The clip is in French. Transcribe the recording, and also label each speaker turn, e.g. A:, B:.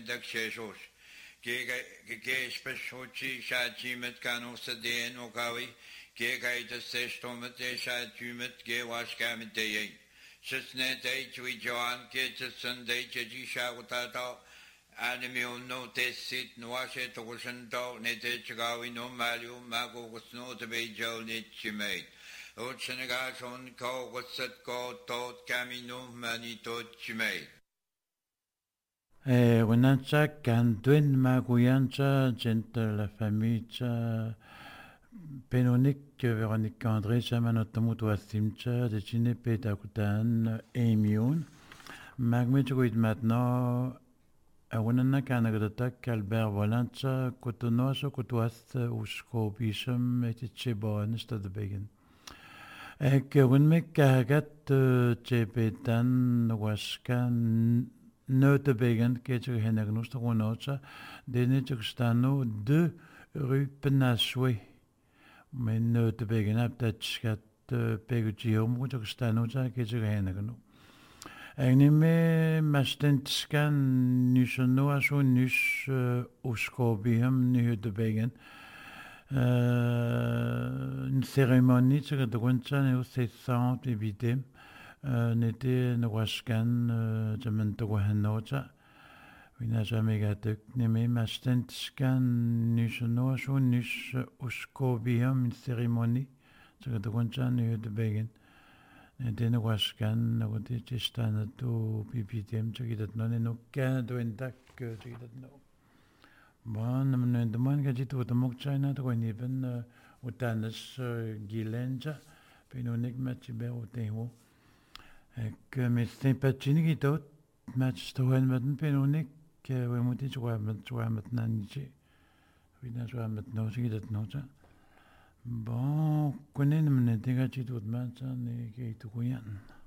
A: dak sheshos. Ke specialty shajimet kano sadeen okawi. Ke kaita sestomet shajimet ke washkamit day. Sisnet chui Joan ke Sunday chaji shagutata. Anime no tesit no washe tokushanto nete chagawi no malu mago was no to be jo nitchimate. Ochanagasson ko wasat ko tot camino manito chimate.
B: Wenancha Canduen Maguyancha, Gentle la famille, Pénonique, Véronique André, Chamanotomuto Asimcha, de Chinepe Takutan, Emion. Magmetuit maintenant, Wenana Canagata, Albert Volancha, Cotonoso, Cotoast, Usko Bisham, et Chebon, Stade Begin. Ek Winmek Kagat, Chepetan, Waskan, Note Begin, Ketcher Hennegnus, Ronocha, Denetcher Stano, 2 rue Penaswe. Men Note Begin, Aptachkat, Peguchium, Wutter Stanocha, Ketcher Hennegnu. Egnime Mastenskan, Nusono, Aso Nus, Uskobium, Nu de Begin. Une cérémonie, c'est que de Guanchan, c'est sans éviter. N'était Nwaskan, Jamantawahanocha. We n'a jamais gâté. N'aimait Mastenskan, Nusono, Aso Nus, Uskobium, une cérémonie, c'est que de Guanchan, Nu de Begin. N'était Nwaskan, N'était Chestanato, Pipitem, c'est que de non, et no cas de Wendak, c'est que de non. Bon, nous demandons que tu te moques China, tu connais bien, ou t'as Gilenja, puis nous n'est que Mathieu au Témo. Et que mes sympathies qui t'ont, match toi et maintenant, puis nous n'est que, oui, moi, tu vois maintenant, Nietzsche. Oui, tu vois maintenant, c'est que non, ça. Bon, connais, nous n'avons pas dit tout le monde, ça, n'est que tu connais.